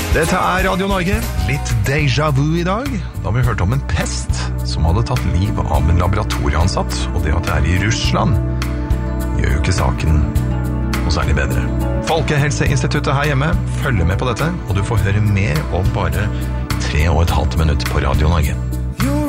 Dette Radio Norge, litt déjà vu I dag. Da har vi hørt om en pest som hadde tatt liv av en laboratorieansatt, og det at det I Russland gjør jo ikke saken noe særlig bedre. Folkehelseinstituttet her hjemme følger med på dette, og du får høre mer om bare 3,5 minutter på Radio Norge.